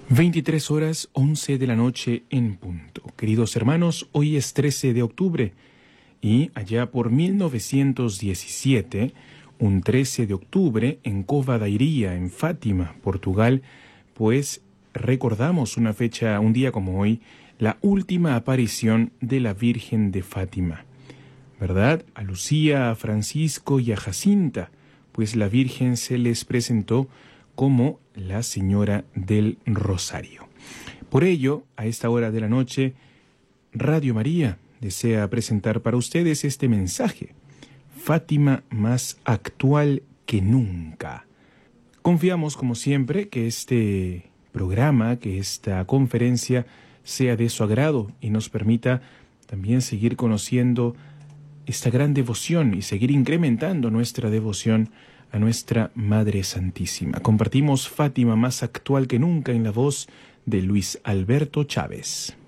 23 horas 11 de la noche en punto. Queridos hermanos, hoy es 13 de octubre y allá por 1917, un 13 de octubre, en Cova da Iria, en Fátima, Portugal, pues recordamos una fecha, un día como hoy, la última aparición de la Virgen de Fátima, ¿verdad? A Lucía, a Francisco y a Jacinta, pues la Virgen se les presentó como la Señora del Rosario. Por ello, a esta hora de la noche, Radio María desea presentar para ustedes este mensaje: Fátima más actual que nunca. Confiamos, como siempre, que este programa, que esta conferencia sea de su agrado y nos permita también seguir conociendo esta gran devoción y seguir incrementando nuestra devoción a nuestra Madre Santísima. Compartimos Fátima más actual que nunca en la voz de Luis Alberto Chávez.